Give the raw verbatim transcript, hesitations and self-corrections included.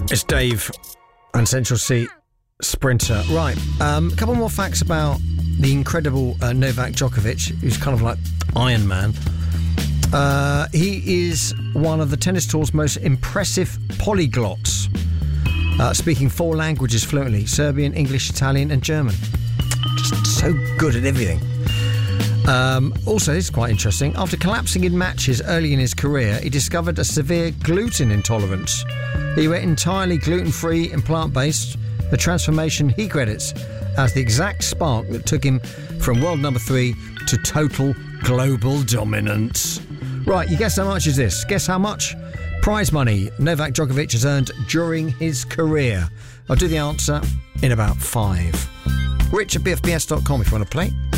It's Dave and Central C Sprinter. Right, um, a couple more facts about the incredible uh, Novak Djokovic, who's kind of like Iron Man. Uh, he is one of the tennis tour's most impressive polyglots, uh, speaking four languages fluently: Serbian, English, Italian and German. Just so good at everything. Um, also, this is quite interesting. After collapsing in matches early in his career, he discovered a severe gluten intolerance. He went entirely gluten-free and plant-based, the transformation he credits as the exact spark that took him from world number three to total global dominance. Right, you guess how much is this? Guess how much prize money Novak Djokovic has earned during his career? I'll do the answer in about five. Rich at b f b s dot com if you want to play.